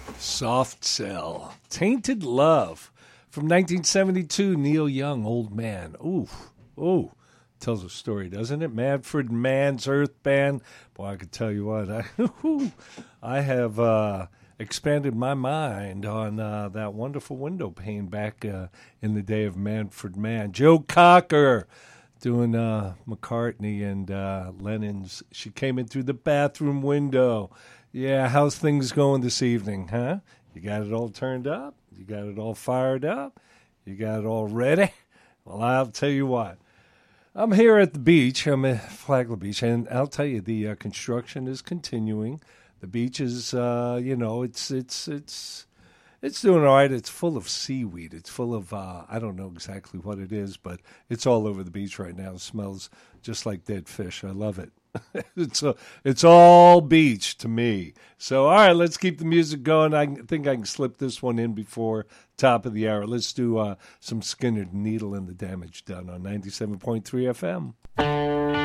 Soft Cell, Tainted Love from 1972, Neil Young, Old Man. Ooh, tells a story, doesn't it? Manfred Mann's Earth Band. Boy, I could tell you what, I have expanded my mind on that wonderful window pane back in the day of Manfred Mann. Joe Cocker doing McCartney and Lennon's She Came In Through the Bathroom Window. Yeah, how's things going this evening, huh? You got it all turned up? You got it all fired up? You got it all ready? Well, I'll tell you what. I'm here at the beach. I'm at Flagler Beach, and I'll tell you, the construction is continuing. The beach is, it's doing all right. It's full of seaweed. It's full of, I don't know exactly what it is, but it's all over the beach right now. It smells just like dead fish. I love it. It's all beach to me. So, all right, let's keep the music going. I think I can slip this one in before top of the hour. Let's do some Skinner, Needle and the Damage Done on 97.3 FM.